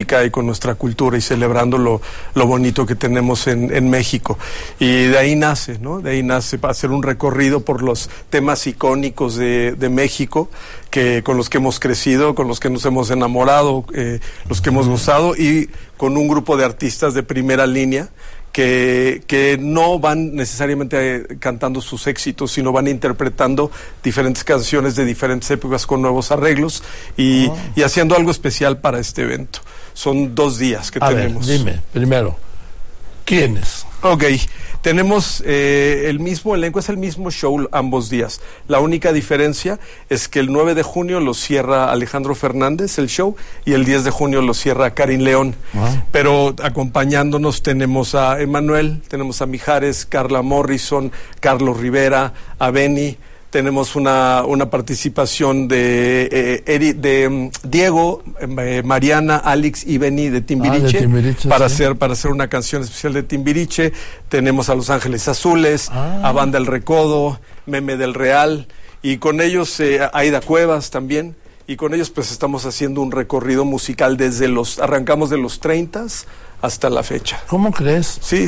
música y con nuestra cultura y celebrando lo bonito que tenemos en México. Y de ahí nace, ¿no? De ahí nace para hacer un recorrido por los temas icónicos de México, con los que hemos crecido, con los que nos hemos enamorado, los que hemos gozado, y con un grupo de artistas de primera línea que no van necesariamente cantando sus éxitos, sino van interpretando diferentes canciones de diferentes épocas con nuevos arreglos y haciendo algo especial para este evento. Son 2 días que tenemos. Ver, dime, primero, ¿quiénes? Ok, tenemos el mismo elenco, es el mismo show ambos días. La única diferencia es que el 9 de junio lo cierra Alejandro Fernández, el show, y el 10 de junio lo cierra Karin León. Pero acompañándonos tenemos a Emanuel, tenemos a Mijares, Carla Morrison, Carlos Rivera, a Benny. Tenemos una participación de Diego, Mariana, Alex y Benny de Timbiriche, para hacer una canción especial de Timbiriche. Tenemos a Los Ángeles Azules, a Banda El Recodo, Meme del Real, y con ellos Aida Cuevas también. Y con ellos pues estamos haciendo un recorrido musical arrancamos de los 30s hasta la fecha. ¿Cómo crees? Sí.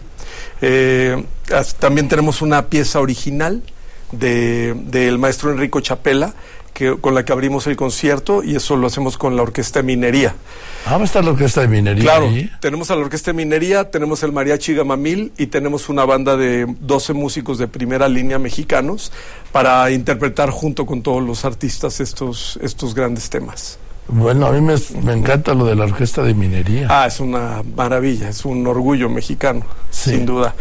También tenemos una pieza original del maestro Enrico Chapela, con la que abrimos el concierto, y eso lo hacemos con la Orquesta de Minería. ¿Va a estar la Orquesta de Minería? Claro, ahí. Tenemos a la Orquesta de Minería, tenemos el Mariachi Gamamil y tenemos una banda de 12 músicos de primera línea mexicanos para interpretar junto con todos los artistas estos grandes temas. Bueno, a mí me encanta lo de la Orquesta de Minería. Es una maravilla, es un orgullo mexicano, sin duda.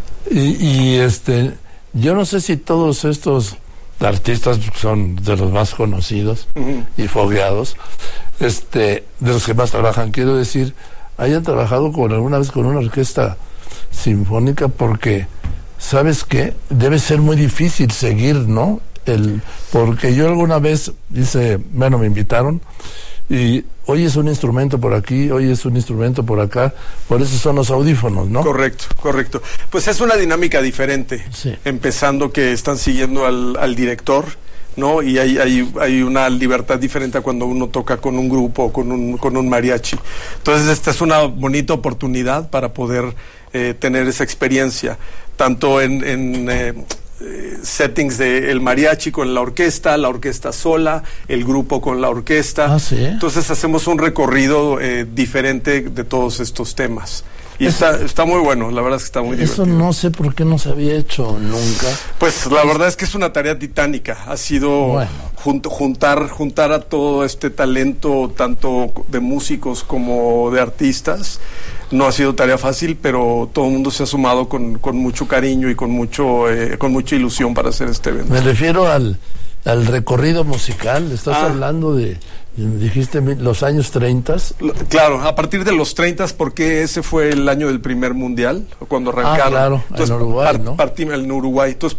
Y yo no sé si todos estos artistas son de los más conocidos y fogueados, de los que más trabajan, quiero decir, hayan trabajado alguna vez con una orquesta sinfónica, porque, ¿sabes qué? Debe ser muy difícil seguir, ¿no? Porque yo alguna vez me invitaron, y hoy es un instrumento por aquí, hoy es un instrumento por acá, por eso son los audífonos, ¿no? Correcto. Pues es una dinámica diferente, empezando que están siguiendo al director, ¿no? Y hay una libertad diferente a cuando uno toca con un grupo o con un mariachi. Entonces esta es una bonita oportunidad para poder tener esa experiencia, tanto en settings del mariachi con la orquesta sola, el grupo con la orquesta. ¿Sí? Entonces hacemos un recorrido diferente de todos estos temas. Y está muy bueno, la verdad es que está muy divertido. Eso no sé por qué no se había hecho nunca. Pues la verdad es que es una tarea titánica. Ha sido juntar a todo este talento, tanto de músicos como de artistas. No ha sido tarea fácil, pero todo el mundo se ha sumado con mucho cariño y con mucha ilusión para hacer este evento. Me refiero al recorrido musical. Estás hablando dijiste los años 30. Claro, a partir de los 30, porque ese fue el año del primer mundial, cuando arrancaron. Claro, entonces, en Uruguay, ¿no? En Uruguay. Entonces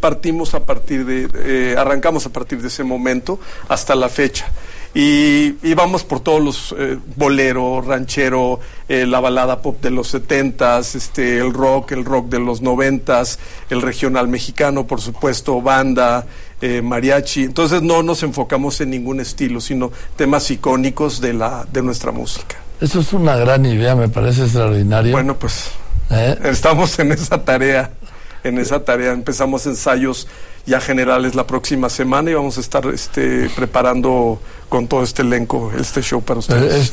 arrancamos a partir de ese momento hasta la fecha. Y vamos por todos los bolero, ranchero, la balada pop de los 70s, el rock de los 90s, el regional mexicano, por supuesto, banda, mariachi. Entonces no nos enfocamos en ningún estilo, sino temas icónicos de nuestra música. Eso es una gran idea, me parece extraordinario. Bueno, pues estamos en esa tarea. Empezamos ensayos ya generales la próxima semana y vamos a estar preparando con todo este elenco este show para ustedes.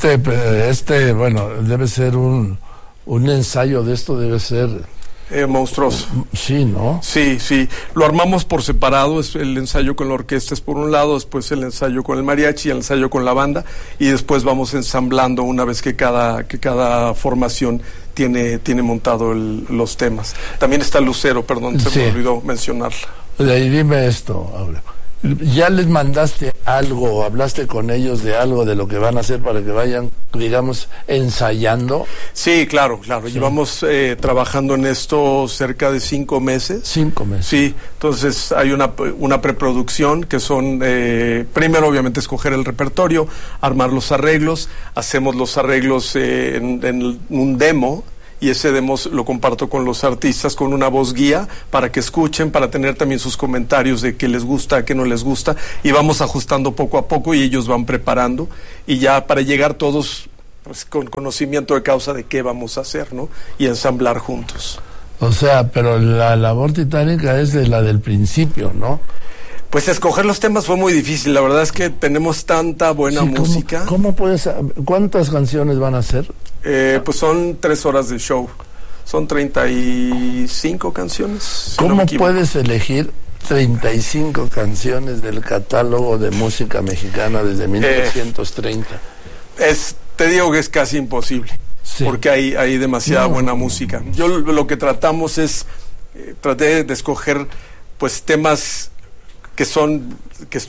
Debe ser un ensayo de esto, debe ser monstruoso. Sí, ¿no? Sí. Lo armamos por separado. El ensayo con la orquesta es por un lado, después el ensayo con el mariachi, el ensayo con la banda, y después vamos ensamblando una vez que cada formación tiene montado los temas. También está Lucero, perdón, se me olvidó mencionarla. Y dime esto, Aurelio. ¿Ya les mandaste algo, hablaste con ellos de algo de lo que van a hacer para que vayan, digamos, ensayando? Sí, claro. Sí. Llevamos trabajando en esto cerca de 5 meses. 5 meses. Sí, entonces hay una preproducción que son, primero obviamente escoger el repertorio, armar los arreglos, hacemos los arreglos en un demo, y ese demo lo comparto con los artistas con una voz guía para que escuchen, para tener también sus comentarios de qué les gusta, qué no les gusta, y vamos ajustando poco a poco y ellos van preparando, y ya para llegar todos pues con conocimiento de causa de qué vamos a hacer, ¿no? Y ensamblar juntos. O sea, pero la labor titánica es de la del principio, ¿no? Pues escoger los temas fue muy difícil. La verdad es que tenemos tanta buena música. ¿Cómo puedes? ¿Cuántas canciones van a ser? Pues son 3 horas de show. Son 35 canciones. Si ¿Cómo puedes elegir 35 canciones del catálogo de música mexicana desde 1930? Te digo que es casi imposible. Sí. Porque hay demasiada buena música. Yo lo que tratamos es traté de escoger pues temas que son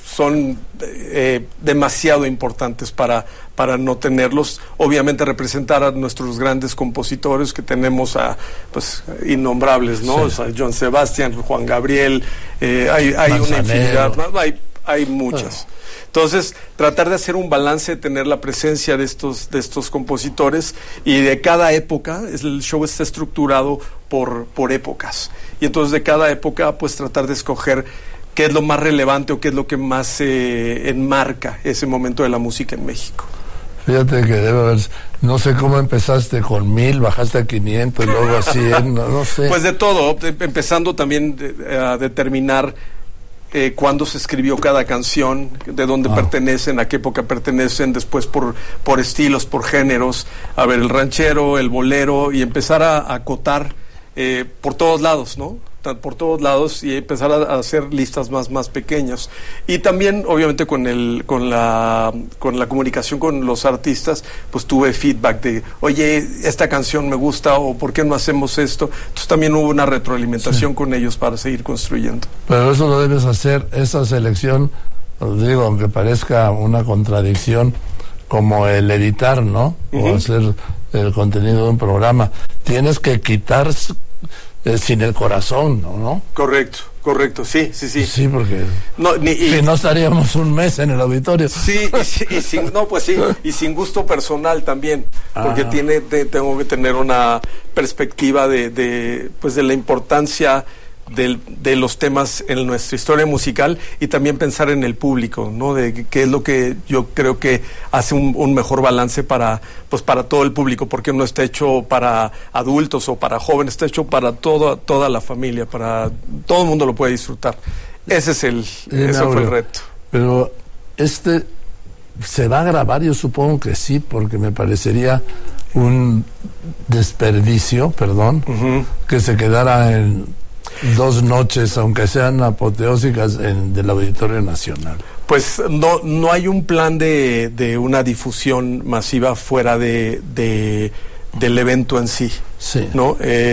demasiado importantes para no tenerlos. Obviamente representar a nuestros grandes compositores que tenemos pues innombrables, ¿no? Sí. O sea, Joan Sebastián, Juan Gabriel, hay una infinidad, hay muchas. Entonces, tratar de hacer un balance, tener la presencia de estos compositores, y de cada época, el show está estructurado por épocas. Y entonces de cada época, pues tratar de escoger qué es lo más relevante o qué es lo que más enmarca ese momento de la música en México. Fíjate que debe haber, no sé cómo empezaste con 1000, bajaste a 500, luego a 100, no sé. Pues de todo, empezando también a determinar cuándo se escribió cada canción, de dónde pertenecen, a qué época pertenecen, después por estilos, por géneros, a ver, el ranchero, el bolero, y empezar a acotar por todos lados, ¿no? Por todos lados, y empezar a hacer listas más pequeñas. Y también, obviamente, con la comunicación con los artistas, pues tuve feedback de, oye, esta canción me gusta, o ¿por qué no hacemos esto? Entonces también hubo una retroalimentación con ellos para seguir construyendo. Pero eso lo debes hacer, esa selección, os digo, aunque parezca una contradicción, como el editar, ¿no? O hacer el contenido de un programa. Tienes que quitar sin el corazón, ¿no? Correcto, sí. Sí, porque si no estaríamos un mes en el auditorio. Sí, y sin gusto personal también, porque tengo que tener una perspectiva de la importancia de los temas en nuestra historia musical, y también pensar en el público, ¿no? De qué es lo que yo creo que hace un mejor balance para todo el público, porque no está hecho para adultos o para jóvenes, está hecho para toda la familia, para todo el mundo lo puede disfrutar. Ese fue el reto. Pero se va a grabar, yo supongo que sí, porque me parecería un desperdicio, que se quedara en 2 noches, aunque sean apoteósicas, del Auditorio Nacional. Pues no hay un plan de una difusión masiva fuera del evento en sí. Sí. ¿No?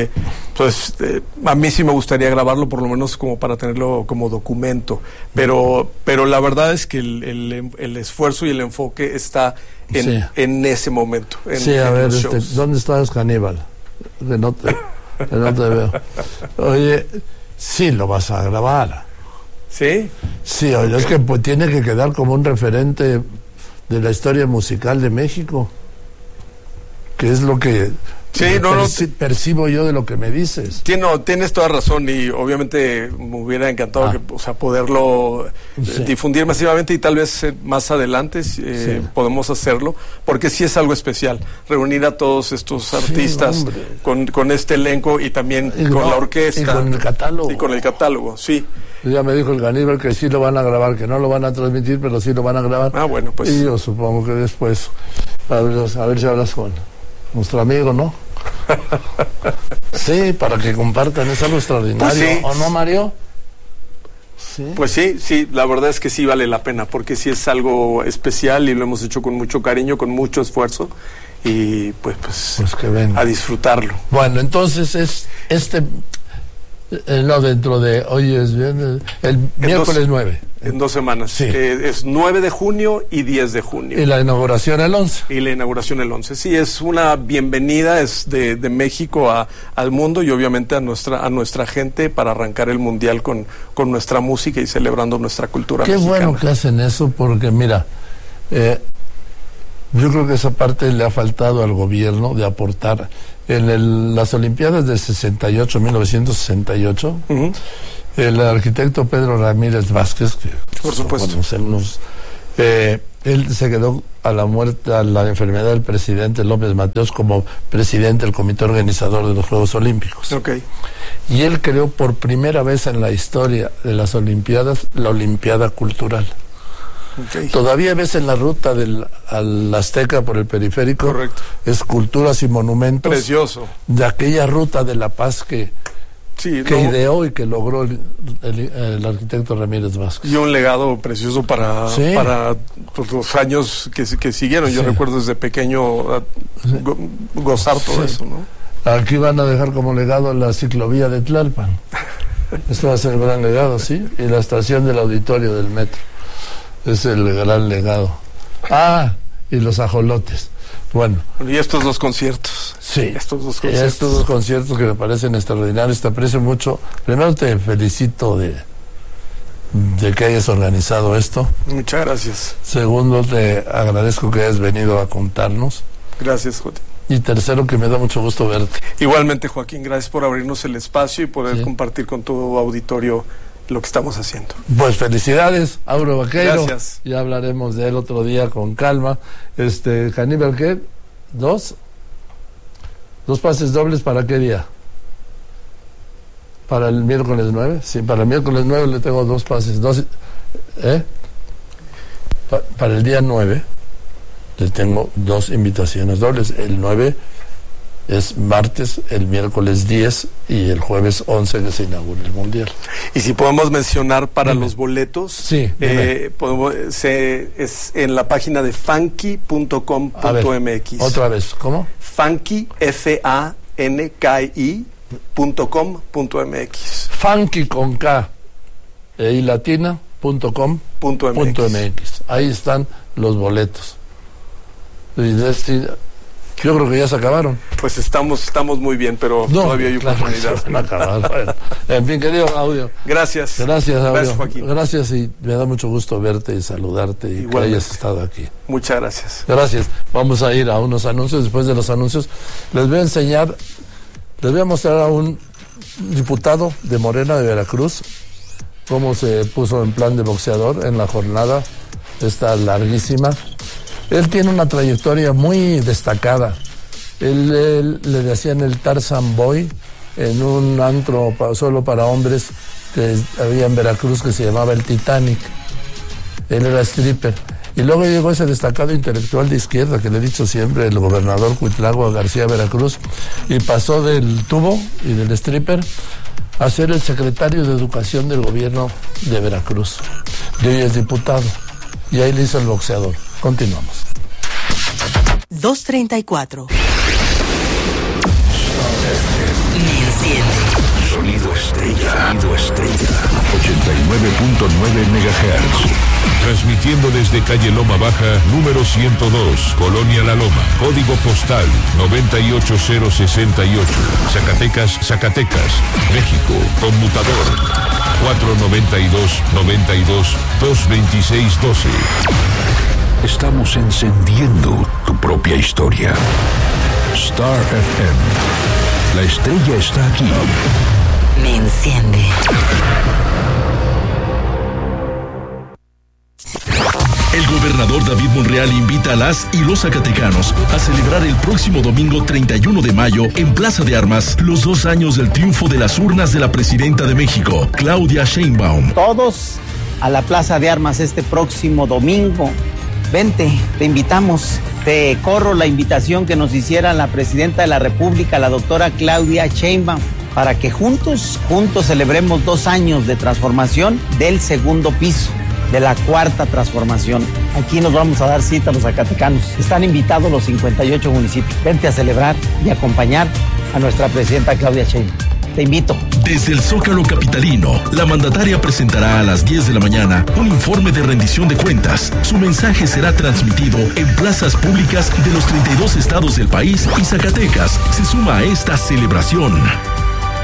A mí sí me gustaría grabarlo, por lo menos como para tenerlo como documento, pero la verdad es que el esfuerzo y el enfoque está en ese momento. A ver, ¿dónde estás, Caníbal? Que no te veo. Oye, sí lo vas a grabar. ¿Sí? Sí, oye, es que pues tiene que quedar como un referente de la historia musical de México, que es lo que percibo yo de lo que me dices. Tienes toda razón, y obviamente me hubiera encantado poderlo difundir masivamente, y tal vez más adelante podemos hacerlo, porque sí es algo especial reunir a todos estos artistas con este elenco, y también con la orquesta y con el catálogo. Y con el catálogo, sí. Ya me dijo el Caníbal que sí lo van a grabar, que no lo van a transmitir, pero sí lo van a grabar. Bueno, pues. Y yo supongo que después a ver si hablas con nuestro amigo, ¿no? Sí, para que compartan, es algo extraordinario. Pues sí. ¿O no, Mario? Sí. Pues sí, la verdad es que sí vale la pena, porque sí es algo especial, y lo hemos hecho con mucho cariño, con mucho esfuerzo, y pues que venga. A disfrutarlo. Bueno, entonces es dentro de hoy es viernes, el miércoles 9. En 2 semanas. Sí. Es 9 de junio y 10 de junio. Y la inauguración el 11. Sí, es una bienvenida, es de México al mundo, y obviamente a nuestra gente, para arrancar el mundial con nuestra música y celebrando nuestra cultura mexicana. Qué bueno que hacen eso, porque mira, yo creo que esa parte le ha faltado al gobierno de aportar. En las Olimpiadas de 1968, el arquitecto Pedro Ramírez Vázquez, que por supuesto conocemos, él se quedó a la enfermedad del presidente López Mateos como presidente del comité organizador de los Juegos Olímpicos. Okay. Y él creó por primera vez en la historia de las Olimpiadas la Olimpiada Cultural. Okay. Todavía ves en la ruta al Azteca por el periférico. Correcto. Esculturas y monumentos. Precioso. De aquella ruta de la paz que ideó y que logró el arquitecto Ramírez Vázquez. Y un legado precioso para pues, los años que siguieron. Yo recuerdo desde pequeño gozar todo eso, ¿no? Aquí van a dejar como legado la ciclovía de Tlalpan. Esto va a ser el gran legado, ¿sí? Y la estación del auditorio del metro. Es el gran legado. Y los ajolotes. Bueno. Y estos dos conciertos. Sí. Estos dos conciertos que me parecen extraordinarios. Te aprecio mucho. Primero te felicito de que hayas organizado esto. Muchas gracias. Segundo, te agradezco que hayas venido a contarnos. Gracias, Joaquín. Y tercero, que me da mucho gusto verte. Igualmente, Joaquín, gracias por abrirnos el espacio y poder compartir con tu auditorio lo que estamos haciendo. Pues felicidades, Auro Vaqueiro. Gracias. Ya hablaremos de él otro día con calma. Caníbal, ¿qué? ¿Dos pases dobles para qué día? ¿Para el miércoles 9? Sí, para el miércoles 9 le tengo 2 pases. Para el día 9 le tengo 2 invitaciones dobles. El 9 es martes, el miércoles 10 y el jueves 11 que se inaugura el Mundial. Y si podemos mencionar para los boletos, sí, es en la página de funky.com.mx. Otra vez, ¿cómo? Funky, FANKI.com.mx. Funky con K y latina.com.mx. Ahí están los boletos. Yo creo que ya se acabaron. Pues estamos muy bien, pero todavía hay oportunidad. Se van a acabar. Bueno, en fin, querido Audio. Gracias. Gracias, Audio. Gracias, Joaquín. Gracias, y me da mucho gusto verte y saludarte y que hayas estado aquí. Muchas gracias. Gracias. Vamos a ir a unos anuncios. Después de los anuncios les voy a mostrar a un diputado de Morena de Veracruz cómo se puso en plan de boxeador en la jornada esta larguísima. Él tiene una trayectoria muy destacada. Él le decían el Tarzan Boy en un antro solo para hombres que había en Veracruz que se llamaba el Titanic. Él era stripper. Y luego llegó ese destacado intelectual de izquierda que le he dicho siempre, el gobernador Cuitlagua García Veracruz, y pasó del tubo y del stripper a ser el secretario de Educación del gobierno de Veracruz. Y hoy es diputado. Y ahí le hizo el boxeador. Continuamos. 2:34. Me enciende. Sonido estrella. 89.9 MHz. Transmitiendo desde calle Loma Baja, número 102, Colonia La Loma, código postal 98068, Zacatecas, México, conmutador 492-92-226-12. Estamos encendiendo tu propia historia. Star FM. La estrella está aquí. Me enciende. El gobernador David Monreal invita a las y los zacatecanos a celebrar el próximo domingo 31 de mayo en Plaza de Armas los 2 años del triunfo de las urnas de la presidenta de México, Claudia Sheinbaum. Todos a la Plaza de Armas este próximo domingo. Vente, te invitamos. Te corro la invitación que nos hiciera la presidenta de la República, la doctora Claudia Sheinbaum, para que juntos celebremos 2 años de transformación del segundo piso, de la 4ª transformación. Aquí nos vamos a dar cita a los zacatecanos. Están invitados los 58 municipios. Vente a celebrar y acompañar a nuestra presidenta Claudia Sheinbaum. Te invito. Desde el Zócalo capitalino, la mandataria presentará a las 10 de la mañana un informe de rendición de cuentas. Su mensaje será transmitido en plazas públicas de los 32 estados del país y Zacatecas se suma a esta celebración.